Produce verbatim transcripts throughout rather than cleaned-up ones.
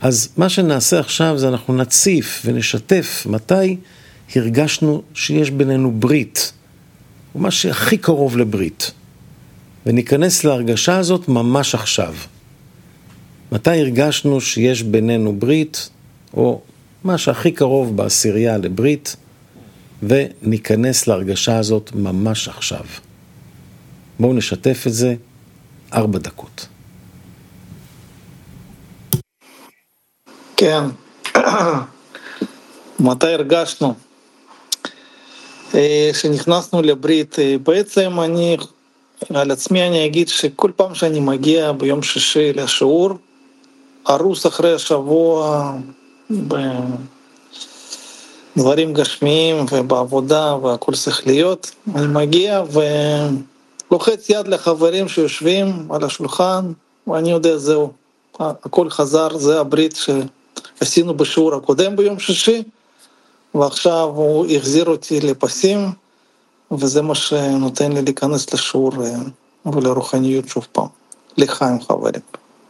אז מה שנעשה עכשיו זה אנחנו נציף ונשתף מתי הרגשנו שיש בינינו ברית, ומה שהכי קרוב לברית, וניכנס להרגשה הזאת ממש עכשיו. מתי הרגשנו שיש בינינו ברית, או מה שהכי קרוב בעשירייה לברית, וניכנס להרגשה הזאת ממש עכשיו. בואו נשתף את זה ארבע דקות. כן, מתי הרגשנו? שנכנסנו לברית, בעצם אני, על עצמי אני אגיד שכל פעם שאני מגיע ביום שישי לשיעור, ארוס אחרי השבוע בדברים גשמיים ובעבודה והכל שכליות, אני מגיע ולוחץ יד לחברים שיושבים על השולחן, ואני יודע זהו, הכל חזר, זה הברית שעשינו בשיעור הקודם ביום שישי, ועכשיו הוא החזיר אותי לפסים, וזה מה שנותן לי להיכנס לשיעור ולרוחניות שוב פעם, לחיים חברים.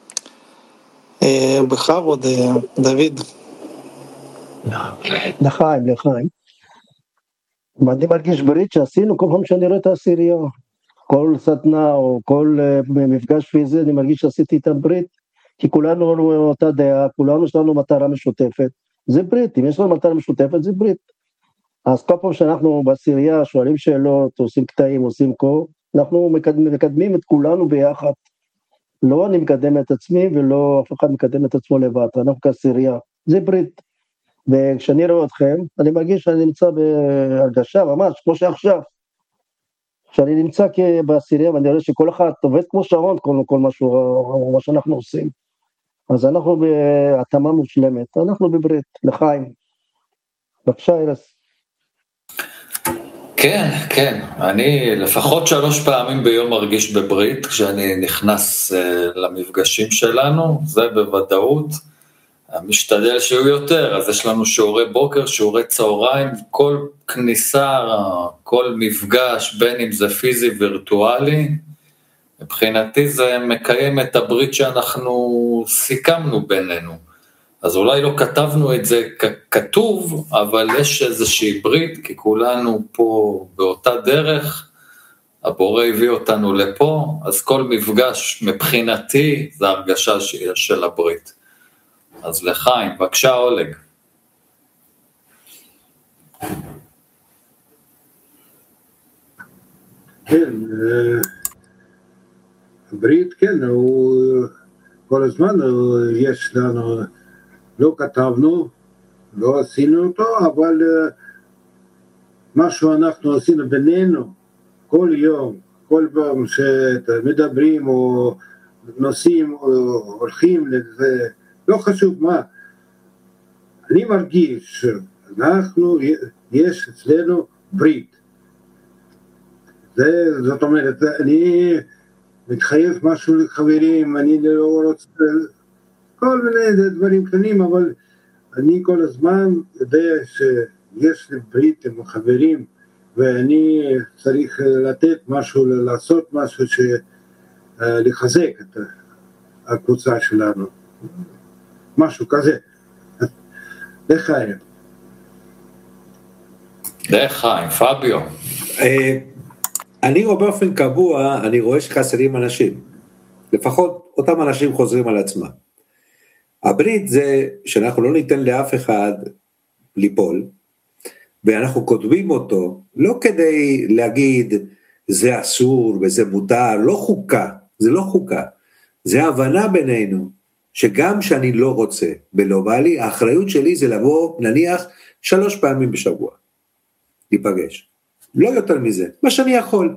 בכבוד, דוד. לחיים, לחיים. אני מרגיש ברית שעשינו כל פעם שאני רואה את העשירייה, כל סדנה או כל מפגש פיזי, אני מרגיש שעשיתי את הברית, כי כולנו אותה דעה, כולנו יש לנו מטרה משותפת, זה ברית, אם יש לנו מטרה משותפת זה ברית. אז כל פעם שאנחנו בעשירייה שואלים שאלות, עושים קטעים, עושים קור, אנחנו מקדמים, מקדמים את כולנו ביחד. לא אני מקדם את עצמי ולא אף אחד מקדם את עצמו לבד, אנחנו כעשירייה, זה ברית. וכשאני רואה אתכם, אני מרגיש שאני נמצא בהרגשה ממש, כמו שעכשיו. כשאני נמצא בעשירייה ואני רואה שכל אחד עובד כמו שעון, כל, כל משהו, מה שאנחנו עושים. אז אנחנו בהתאמה מושלמת, אנחנו בברית, לחיים. בבקשה ארז. כן, כן, אני לפחות שלוש פעמים ביום מרגיש בברית, כשאני נכנס uh, למפגשים שלנו, זה בוודאות, משתדל שיהיו יותר, אז יש לנו שיעורי בוקר, שיעורי צהריים, כל כניסה, כל מפגש, בין אם זה פיזי וירטואלי, מבחינתי זה מקיים את הברית שאנחנו סיכמנו בינינו, אז אולי לא כתבנו את זה ככתוב, אבל יש איזושהי ברית, כי כולנו פה באותה דרך, הבורא הביא אותנו לפה, אז כל מפגש מבחינתי זה הרגשה של הברית. אז לחיים, בבקשה אולג. כן, הברית, כן, הוא כל הזמן יש לנו, לא כתבנו, לא עשינו אותו, אבל משהו אנחנו עשינו בינינו, כל יום, כל פעם שמדברים או נוסעים או הולכים לזה, לא חשוב מה, אני מרגיש שאנחנו, יש אצלנו ברית. זה, זאת אומרת, אני מתחייב משהו לחברים, אני לא רוצה, כל מיני דברים קטנים, אבל אני כל הזמן יודע שיש לי ברית עם חברים, ואני צריך לתת משהו, לעשות משהו לחזק את הקבוצה שלנו. משהו כזה. לחיים. לחיים, פביו. אני רואה באופן קבוע, אני רואה שחסרים אנשים. לפחות אותם אנשים חוזרים על עצמם. הברית זה שאנחנו לא ניתן לאף אחד ליפול, ואנחנו כותבים אותו, לא כדי להגיד זה אסור וזה מותר, לא חוקה, זה לא חוקה. זה הבנה בינינו, שגם שאני לא רוצה ולא בא לי, האחריות שלי זה לבוא נניח שלוש פעמים בשבוע, להיפגש. לא יותר מזה, מה שאני יכול.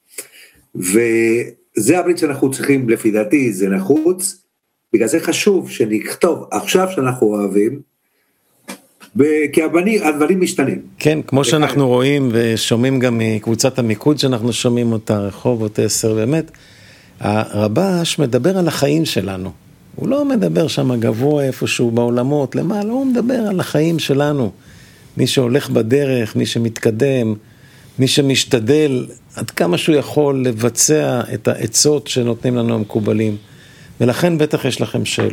וזה הברית שאנחנו צריכים, לפי דעתי, זה נחוץ, בגלל זה חשוב שנכתוב עכשיו שאנחנו אוהבים, כי הדברים משתנים. כן, כמו שאנחנו רואים ושומעים גם מקבוצת המיקוד שאנחנו שומעים אותה, רחובות עשר, באמת, הרבש מדבר על החיים שלנו. הוא לא מדבר שם גבוה איפשהו בעולמות, למעלה, הוא מדבר על החיים שלנו. מי שהולך בדרך, מי שמתקדם, מי שמשתדל עד כמה שהוא יכול לבצע את העצות שנותנים לנו המקובלים. ולכן בטח יש לכם שאלות.